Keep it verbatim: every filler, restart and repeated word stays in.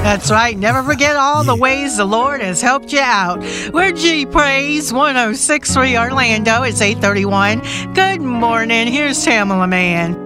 That's right. Never forget all the ways the Lord has helped you out. We're G Praise one oh six point three Orlando. It's eight thirty-one. Good morning. Here's Tamala Man.